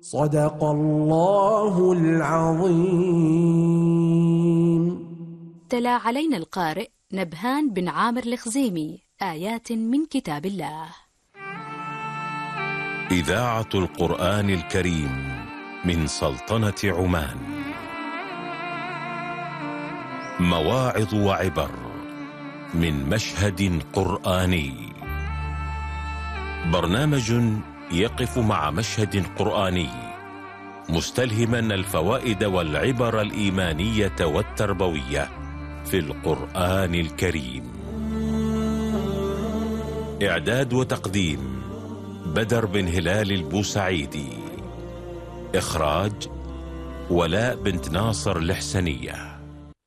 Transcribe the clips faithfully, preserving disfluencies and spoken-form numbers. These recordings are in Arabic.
صدق الله العظيم. تلا علينا القارئ نبهان بن عامر الخزيمي آيات من كتاب الله. إذاعة القرآن الكريم من سلطنة عمان. مواعظ وعبر من مشهد قرآني. برنامج يقف مع مشهد قرآني مستلهما الفوائد والعبر الإيمانية والتربوية في القرآن الكريم. إعداد وتقديم بدر بن هلال البوسعيدي. إخراج ولاء بنت ناصر الحسنية.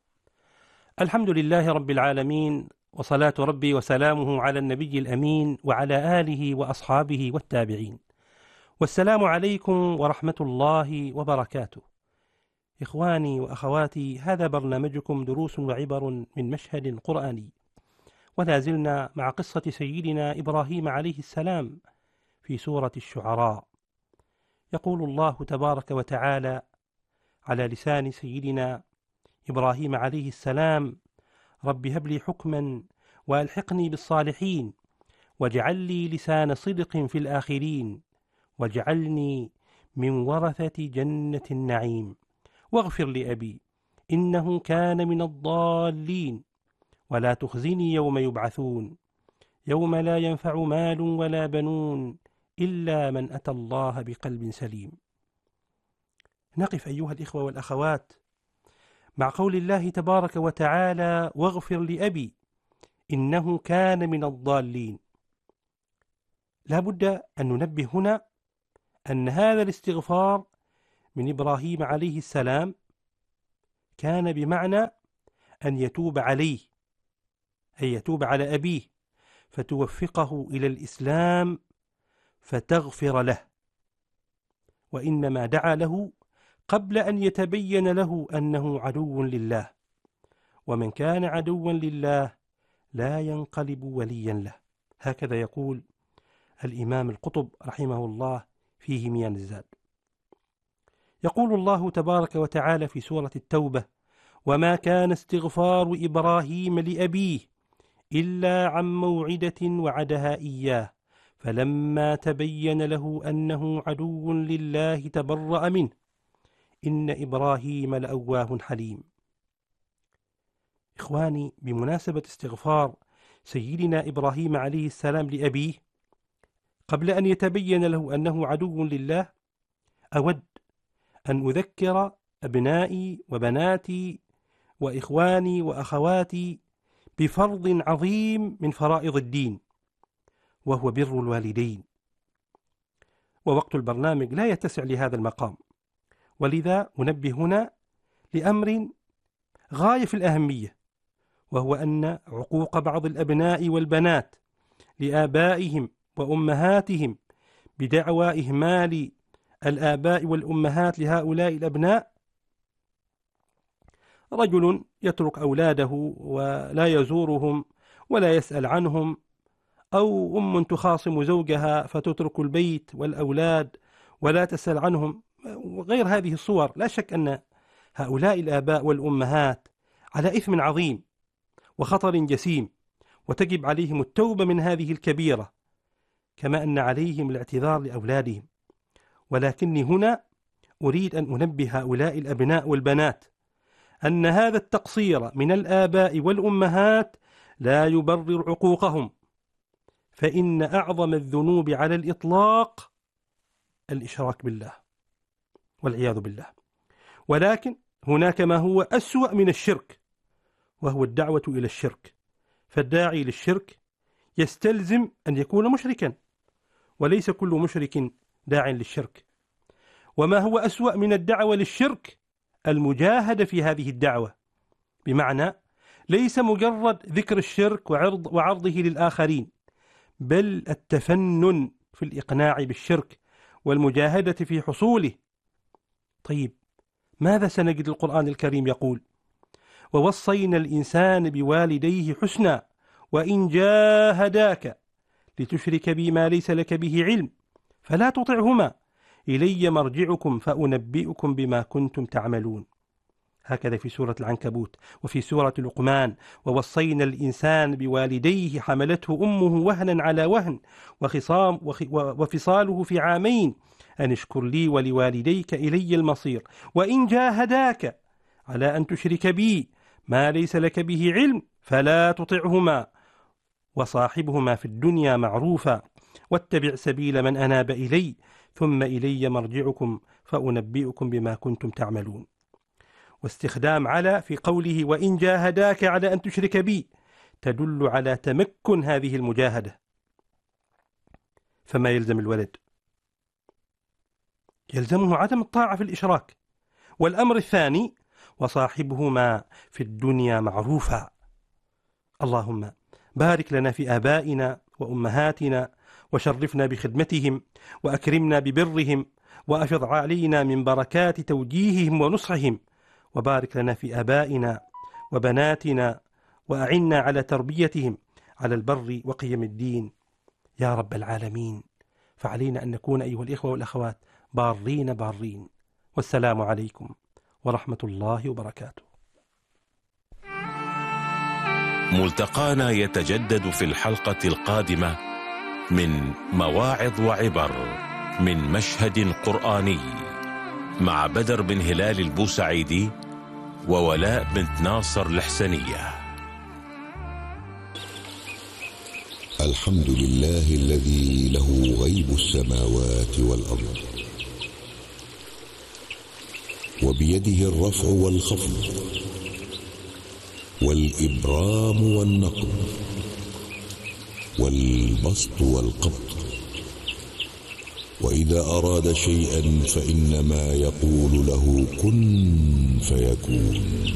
الحمد لله رب العالمين، وصلاة ربي وسلامه على النبي الأمين وعلى آله وأصحابه والتابعين، والسلام عليكم ورحمة الله وبركاته. إخواني وأخواتي، هذا برنامجكم دروس وعبر من مشهد قرآني، ولا زلنا مع قصة سيدنا إبراهيم عليه السلام في سورة الشعراء. يقول الله تبارك وتعالى على لسان سيدنا إبراهيم عليه السلام: رب هب لي حكما وألحقني بالصالحين واجعل لي لسان صدق في الآخرين واجعلني من ورثة جنة النعيم واغفر لأبي إنه كان من الضالين ولا تخزني يوم يبعثون يوم لا ينفع مال ولا بنون إلا من أتى الله بقلب سليم. نقف أيها الإخوة والأخوات مع قول الله تبارك وتعالى: واغفر لأبي إنه كان من الضالين. لا بد أن ننبه هنا أن هذا الاستغفار من إبراهيم عليه السلام كان بمعنى أن يتوب عليه، أي يتوب على أبيه فتوفقه إلى الإسلام فتغفر له، وإنما دعا له قبل أن يتبين له أنه عدو لله، ومن كان عدوا لله لا ينقلب وليا له. هكذا يقول الإمام القطب رحمه الله في هميان الزاد. يقول الله تبارك وتعالى في سورة التوبة: وما كان استغفار إبراهيم لأبيه إلا عن موعدة وعدها إياه فلما تبين له أنه عدو لله تبرأ منه إن إبراهيم لأواه حليم. إخواني، بمناسبة استغفار سيدنا إبراهيم عليه السلام لأبيه قبل أن يتبين له أنه عدو لله، أود أن أذكر أبنائي وبناتي وإخواني وأخواتي بفرض عظيم من فرائض الدين، وهو بر الوالدين. ووقت البرنامج لا يتسع لهذا المقام، ولذا أنبه هنا لأمر غاية في الأهمية، وهو أن عقوق بعض الأبناء والبنات لآبائهم وأمهاتهم بدعوى إهمال الآباء والأمهات لهؤلاء الأبناء. رجل يترك أولاده ولا يزورهم ولا يسأل عنهم، أو أم تخاصم زوجها فتترك البيت والأولاد ولا تسأل عنهم، وغير هذه الصور. لا شك أن هؤلاء الآباء والأمهات على إثم عظيم وخطر جسيم، وتجب عليهم التوبة من هذه الكبيرة، كما أن عليهم الاعتذار لأولادهم. ولكني هنا أريد أن أنبه هؤلاء الأبناء والبنات أن هذا التقصير من الآباء والأمهات لا يبرر عقوقهم، فإن أعظم الذنوب على الإطلاق الإشراك بالله والعياذ بالله. ولكن هناك ما هو أسوأ من الشرك، وهو الدعوة إلى الشرك. فالداعي للشرك يستلزم أن يكون مشركا، وليس كل مشرك داع للشرك. وما هو أسوأ من الدعوة للشرك المجاهدة في هذه الدعوة، بمعنى ليس مجرد ذكر الشرك وعرض وعرضه للآخرين، بل التفنن في الإقناع بالشرك والمجاهدة في حصوله. طيب، ماذا سنجد القرآن الكريم يقول؟ ووصينا الإنسان بوالديه حسنا وإن جاهداك لتشرك بي ما ليس لك به علم فلا تطعهما إلي مرجعكم فأنبئكم بما كنتم تعملون. هكذا في سورة العنكبوت. وفي سورة لقمان: ووصينا الإنسان بوالديه حملته أمه وهنا على وهن وخصام وفصاله في عامين أن اشكر لي ولوالديك إلي المصير وإن جاهداك على أن تشرك بي ما ليس لك به علم فلا تطعهما وصاحبهما في الدنيا معروفا واتبع سبيل من أناب إلي ثم إلي مرجعكم فأنبئكم بما كنتم تعملون. واستخدام على في قوله وإن جاهداك على أن تشرك بي تدل على تمكن هذه المجاهدة. فما يلزم الولد؟ يلزمه عدم الطاعة في الإشراك. والأمر الثاني: وصاحبهما في الدنيا معروفا. اللهم بارك لنا في آبائنا وأمهاتنا وشرفنا بخدمتهم وأكرمنا ببرهم وأفض علينا من بركات توجيههم ونصحهم، وبارك لنا في آبائنا وبناتنا وأعنا على تربيتهم على البر وقيم الدين يا رب العالمين. فعلينا أن نكون أيها الإخوة والأخوات بارين بارين. والسلام عليكم ورحمة الله وبركاته. ملتقانا يتجدد في الحلقة القادمة من مواعظ وعبر من مشهد قرآني مع بدر بن هلال البوسعيدي وولاء بنت ناصر الحسنية. الحمد لله الذي له غيب السماوات والأرض، وبيده الرفع والخفض والإبرام والنقض والبسط والقبض، وإذا أراد شيئا فإنما يقول له كن فيكون.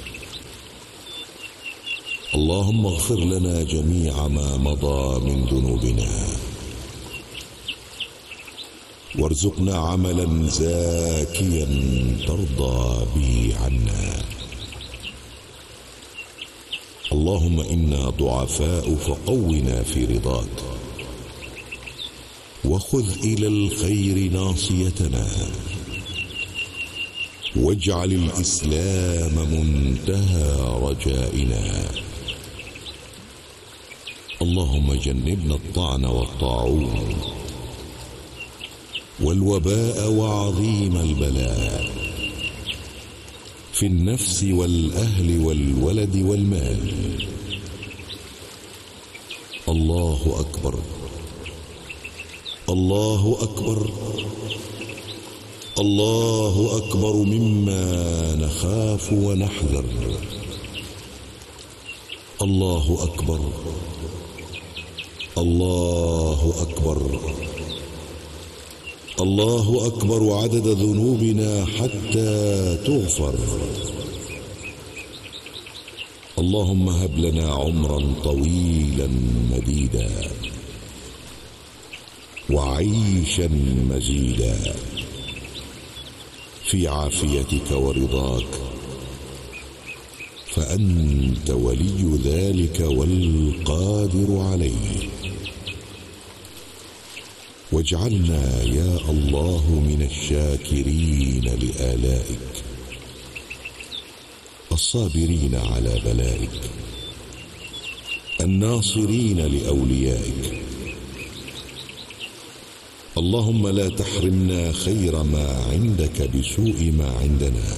اللهم اغفر لنا جميع ما مضى من ذنوبنا، وارزقنا عملا زاكيا ترضى به عنا. اللهم إنا ضعفاء فقونا في رضاك، وخذ إلى الخير ناصيتنا، واجعل الإسلام منتهى رجائنا. اللهم جنبنا الطعن والطاعون والوباء وعظيم البلاء في النفس والأهل والولد والمال. الله أكبر، الله أكبر، الله أكبر مما نخاف ونحذر. الله أكبر، الله أكبر، الله أكبر عدد ذنوبنا حتى تغفر. اللهم هب لنا عمرا طويلا مديدا وعيشا مزيدا في عافيتك ورضاك، فأنت ولي ذلك والقادر عليه. واجعلنا يا الله من الشاكرين لآلائك، الصابرين على بلائك، الناصرين لأوليائك. اللهم لا تحرمنا خير ما عندك بسوء ما عندنا.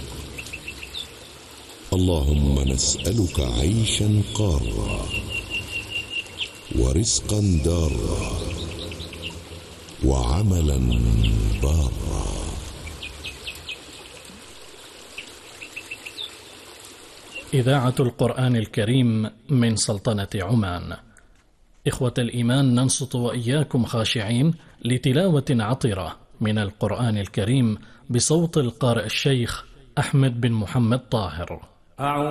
اللهم نسألك عيشا قارا ورزقا دارا وعملا بارا. إذاعة القرآن الكريم من سلطنة عمان. إخوة الإيمان، ننصت وإياكم خاشعين لتلاوة عطرة من القرآن الكريم بصوت القارئ الشيخ أحمد بن محمد طاهر.